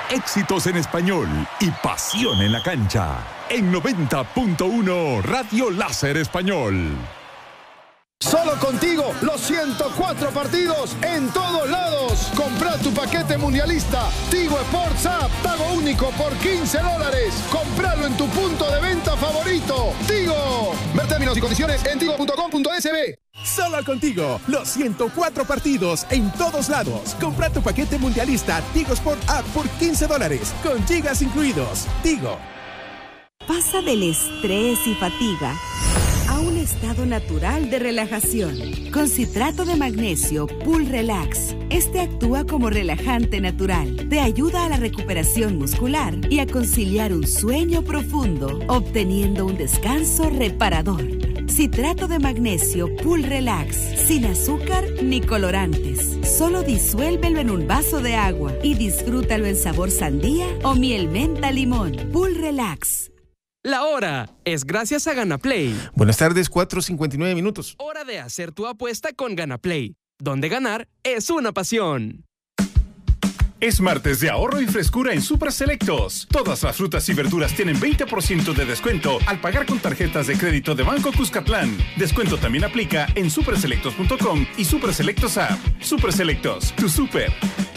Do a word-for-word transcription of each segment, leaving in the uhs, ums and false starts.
éxitos en español y pasión en la cancha. En noventa punto uno Radio Láser Español. Solo contigo, los ciento cuatro partidos en todos lados. Compra tu paquete mundialista. Tigo Sports App, pago único por quince dólares. Compralo en tu punto de venta favorito. Tigo. Ver términos y condiciones en tigo punto com punto es be. Solo contigo, los ciento cuatro partidos en todos lados. Compra tu paquete mundialista Tigo Sport App por quince dólares, con gigas incluidos. Tigo. Pasa del estrés y fatiga a un estado natural de relajación. Con citrato de magnesio Pool Relax. Este actúa como relajante natural. Te ayuda a la recuperación muscular y a conciliar un sueño profundo, obteniendo un descanso reparador. Citrato de magnesio Pool Relax. Sin azúcar ni colorantes. Solo disuélvelo en un vaso de agua y disfrútalo en sabor sandía o miel menta limón. Pool Relax. La hora es gracias a Ganaplay. Buenas tardes, cuatro cincuenta y nueve minutos. Hora de hacer tu apuesta con Ganaplay, donde ganar es una pasión. Es martes de ahorro y frescura en Super Selectos. Todas las frutas y verduras tienen veinte por ciento de descuento al pagar con tarjetas de crédito de Banco Cuscatlán. Descuento también aplica en super selectos punto com y Super Selectos App. Super Selectos, tu super.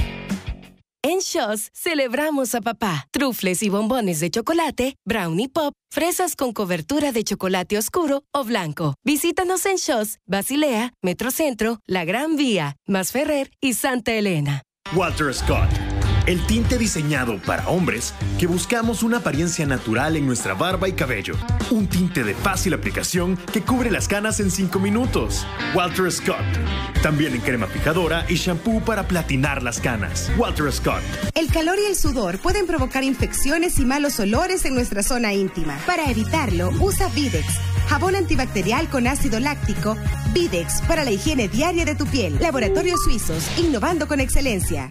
En Shaw's celebramos a papá. Trufles y bombones de chocolate, brownie pop, fresas con cobertura de chocolate oscuro o blanco. Visítanos en Shaw's, Basilea, Metrocentro, La Gran Vía, Masferrer y Santa Elena. Walter Scott, el tinte diseñado para hombres que buscamos una apariencia natural en nuestra barba y cabello. Un tinte de fácil aplicación que cubre las canas en cinco minutos. Walter Scott. También en crema fijadora y shampoo para platinar las canas. Walter Scott. El calor y el sudor pueden provocar infecciones y malos olores en nuestra zona íntima. Para evitarlo, usa Videx, jabón antibacterial con ácido láctico. Videx para la higiene diaria de tu piel. Laboratorios Suizos, innovando con excelencia.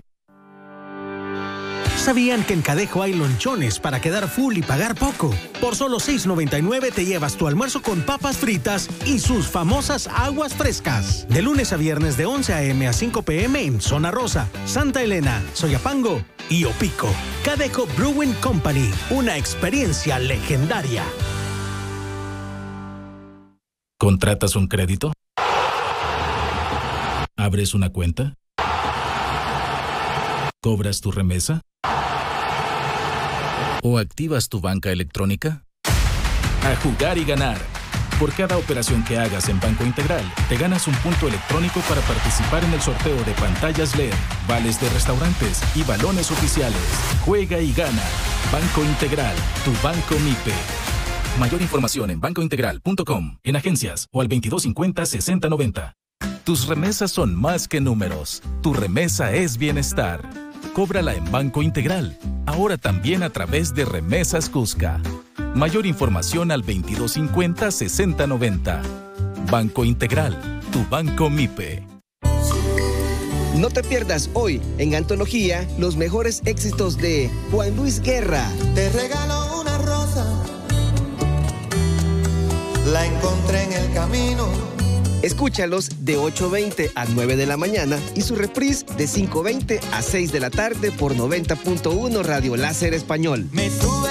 ¿Sabían que en Cadejo hay lonchones para quedar full y pagar poco? Por solo seis noventa y nueve te llevas tu almuerzo con papas fritas y sus famosas aguas frescas. De lunes a viernes de once a eme a cinco pe eme en Zona Rosa, Santa Elena, Soyapango y Opico. Cadejo Brewing Company, una experiencia legendaria. ¿Contratas un crédito? ¿Abres una cuenta? ¿Cobras tu remesa? ¿O activas tu banca electrónica? A jugar y ganar. Por cada operación que hagas en Banco Integral, te ganas un punto electrónico para participar en el sorteo de pantallas L E D, vales de restaurantes y balones oficiales. Juega y gana. Banco Integral, tu banco MIPE. Mayor información en banco integral punto com, en agencias o al veintidós cincuenta sesenta noventa. Tus remesas son más que números. Tu remesa es bienestar. Cóbrala en Banco Integral, ahora también a través de Remesas Cusca. Mayor información al veintidós cincuenta sesenta noventa. Banco Integral, tu banco MIPE. No te pierdas hoy, en Antología, los mejores éxitos de Juan Luis Guerra. Te regalo una rosa, la encontré en el camino. Escúchalos de ocho veinte a nueve de la mañana y su reprise de cinco veinte a seis de la tarde por noventa punto uno Radio Láser Español. Me sube